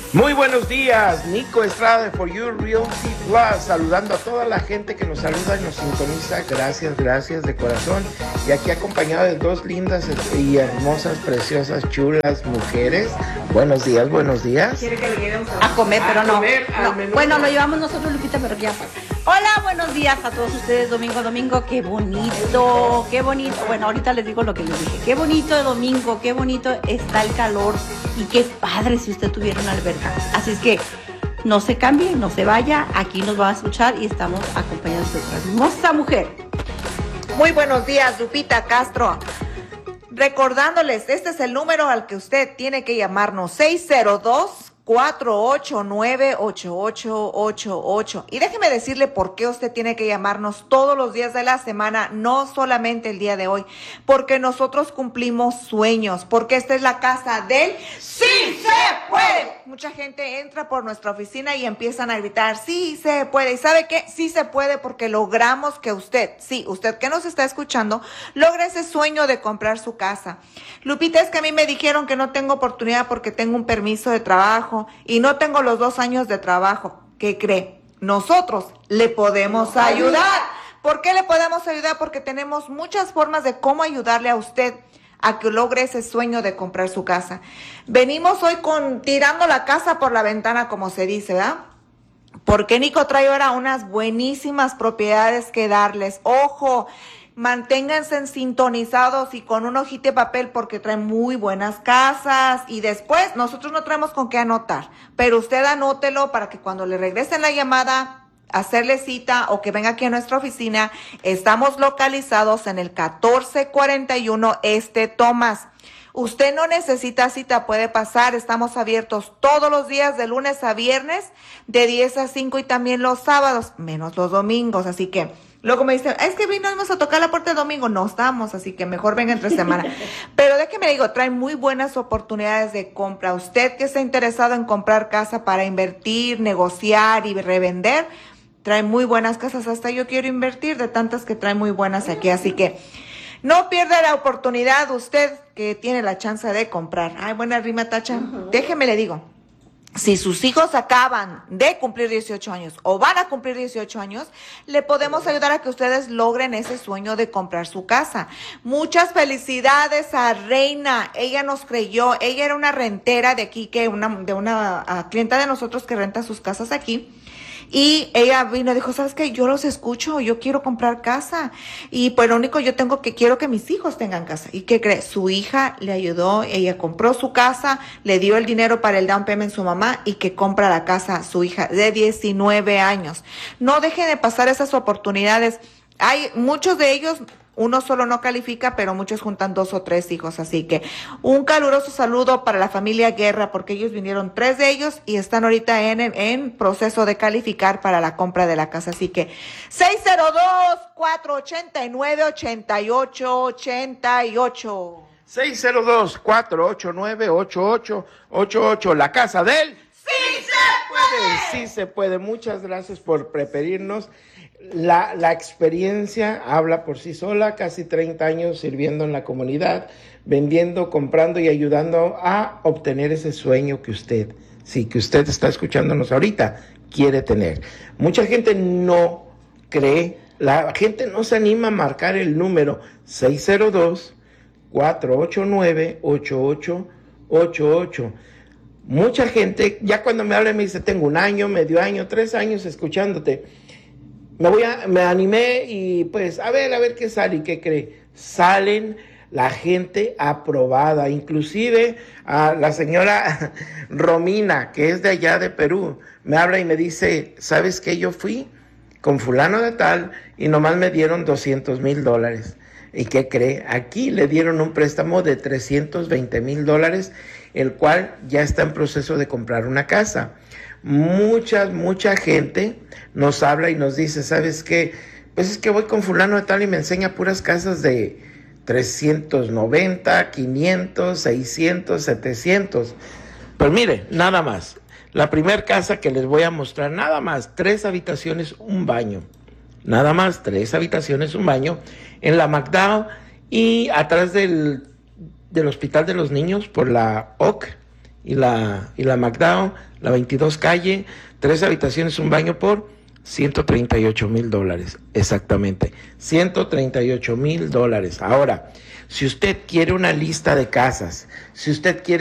Muy buenos días, Nico Estrada de For You Realty Plus, saludando a toda la gente que nos saluda y nos sintoniza. Gracias de corazón. Y aquí acompañado de dos lindas y hermosas, preciosas, chulas mujeres. Buenos días. Quiere que le llevemos a comer, pero no. Bueno, lo llevamos nosotros, Lupita, pero ya. Hola, buenos días a todos ustedes, domingo a domingo. Qué bonito. Bueno, ahorita les digo lo que les dije. Qué bonito de domingo, qué bonito está el calor. Y qué padre si usted tuviera una alberca. Así es que no se cambie, no se vaya. Aquí nos va a escuchar y estamos acompañados de otra hermosa mujer. Muy buenos días, Lupita Castro. Recordándoles, este es el número al que usted tiene que llamarnos, 602-489-8888. Y déjeme decirle por qué usted tiene que llamarnos todos los días de la semana, no solamente el día de hoy, porque nosotros cumplimos sueños, porque esta es la casa del ¡Sí se puede! Mucha gente entra por nuestra oficina y empiezan a gritar, ¡sí se puede! ¿Y sabe qué? Sí se puede porque logramos que usted que nos está escuchando, logre ese sueño de comprar su casa. Lupita, es que a mí me dijeron que no tengo oportunidad porque tengo un permiso de trabajo y no tengo los 2 años de trabajo. ¿Qué cree? Nosotros le podemos ayudar. ¿Por qué le podemos ayudar? Porque tenemos muchas formas de cómo ayudarle a usted a que logre ese sueño de comprar su casa. Venimos hoy tirando la casa por la ventana, como se dice, ¿verdad? Porque Nico trae ahora unas buenísimas propiedades que darles. Ojo, manténganse sintonizados y con un hojita de papel porque trae muy buenas casas. Y después, nosotros no traemos con qué anotar, pero usted anótelo para que cuando le regresen la llamada, hacerle cita o que venga aquí a nuestra oficina. Estamos localizados en el 1441 Thomas. Usted no necesita cita, puede pasar. Estamos abiertos todos los días de lunes a viernes de 10 a 5 y también los sábados, menos los domingos. Así que luego me dicen, es que vinimos a tocar la puerta el domingo. No estamos, así que mejor venga entre semana. Pero déjeme digo, trae muy buenas oportunidades de compra. Usted que está interesado en comprar casa para invertir, negociar y revender, trae muy buenas casas. Hasta yo quiero invertir de tantas que trae muy buenas aquí. Así que no pierda la oportunidad usted que tiene la chance de comprar. Ay, buena rima, Tacha. Déjeme le digo. Si sus hijos acaban de cumplir 18 años o van a cumplir 18 años, le podemos ayudar a que ustedes logren ese sueño de comprar su casa. Muchas felicidades a Reina. Ella nos creyó. Ella era una rentera de aquí, de una clienta de nosotros que renta sus casas aquí. Y ella vino y dijo, ¿sabes qué? Yo los escucho, yo quiero comprar casa. Y pues lo único quiero que mis hijos tengan casa. ¿Y qué cree? Su hija le ayudó, ella compró su casa, le dio el dinero para el down payment a su mamá y que compra la casa su hija de 19 años. No deje de pasar esas oportunidades. Hay muchos de ellos, uno solo no califica, pero muchos juntan 2 o 3 hijos. Así que un caluroso saludo para la familia Guerra, porque ellos vinieron 3 de ellos y están ahorita en proceso de calificar para la compra de la casa. Así que 602-489-8888. 602-489-8888. La casa del ¡Sí se puede! Sí se puede. Muchas gracias por preferirnos. La experiencia habla por sí sola, casi 30 años sirviendo en la comunidad, vendiendo, comprando y ayudando a obtener ese sueño que usted está escuchándonos ahorita, quiere tener. Mucha gente no cree, la gente no se anima a marcar el número 602-489-8888. Mucha gente, ya cuando me habla me dice, tengo 1 año, medio año, 3 años escuchándote. Me animé y pues a ver qué sale. ¿Y qué cree? Salen la gente aprobada, inclusive a la señora Romina, que es de allá de Perú, me habla y me dice, ¿sabes qué? Yo fui con fulano de tal y nomás me dieron $200,000. ¿Y qué cree? Aquí le dieron un préstamo de $320,000, el cual ya está en proceso de comprar una casa. Mucha gente nos habla y nos dice, ¿sabes qué? Pues es que voy con fulano de tal y me enseña puras casas de 390, 500, 600, 700. Pues mire, nada más. La primera casa que les voy a mostrar, nada más, 3 habitaciones, un baño. Nada más, 3 habitaciones, un baño. En la McDowell y atrás del Hospital de los Niños por la Oak y la McDowell, la 22 calle, 3 habitaciones, un baño por $138,000, exactamente, $138,000. Ahora, si usted quiere una lista de casas, si usted quiere